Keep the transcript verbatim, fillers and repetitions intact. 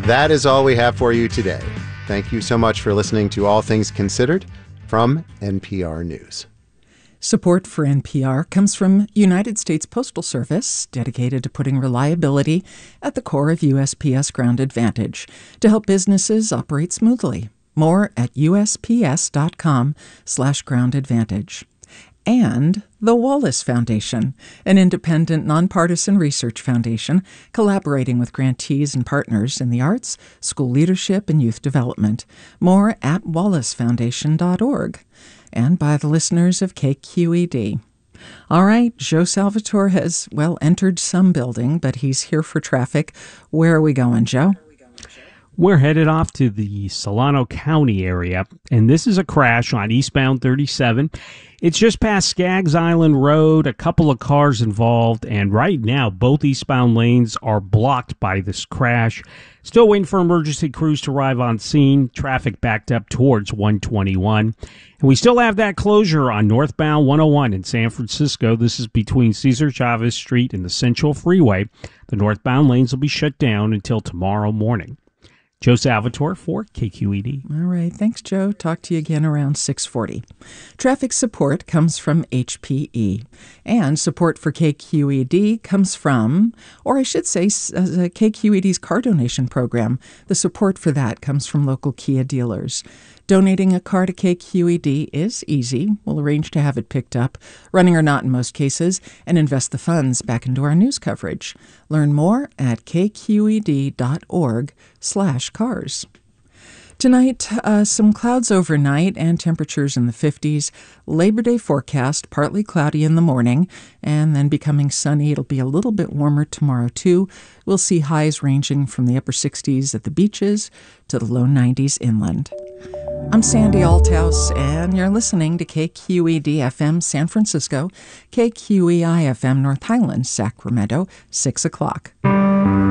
that is all we have for you today. Thank you so much for listening to All Things Considered from N P R News. Support for N P R comes from United States Postal Service, dedicated to putting reliability at the core of U S P S Ground Advantage to help businesses operate smoothly. More at usps.com slash ground advantage. And the Wallace Foundation, an independent, nonpartisan research foundation collaborating with grantees and partners in the arts, school leadership, and youth development. More at wallace foundation dot org. And by the listeners of K Q E D. All right, Joe Salvatore has, well, entered some building, but he's here for traffic. Where are we going, Joe? We're headed off to the Solano County area, and this is a crash on eastbound thirty-seven. It's just past Skaggs Island Road, a couple of cars involved, and right now both eastbound lanes are blocked by this crash. Still waiting for emergency crews to arrive on scene. Traffic backed up towards one twenty-one. And we still have that closure on northbound one oh one in San Francisco. This is between Cesar Chavez Street and the Central Freeway. The northbound lanes will be shut down until tomorrow morning. Joe Salvatore for K Q E D. All right. Thanks, Joe. Talk to you again around six forty. Traffic support comes from H P E. And support for K Q E D comes from, or I should say, uh, K Q E D's car donation program. The support for that comes from local Kia dealers. Donating a car to K Q E D is easy. We'll arrange to have it picked up, running or not in most cases, and invest the funds back into our news coverage. Learn more at kqed.org slash cars. Tonight, uh, some clouds overnight and temperatures in the fifties. Labor Day forecast, partly cloudy in the morning and then becoming sunny. It'll be a little bit warmer tomorrow, too. We'll see highs ranging from the upper sixties at the beaches to the low nineties inland. I'm Sandy Althouse, and you're listening to K Q E D F M San Francisco, K Q E I F M North Highlands, Sacramento, six o'clock.